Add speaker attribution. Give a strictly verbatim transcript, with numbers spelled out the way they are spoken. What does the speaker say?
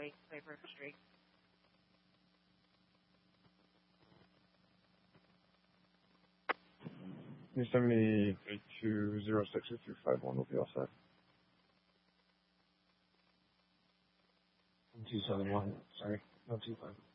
Speaker 1: eight Claybrook Street.
Speaker 2: Can you send me eight two zero six eight three five one will be all set.
Speaker 3: two seven one, sorry, no two five.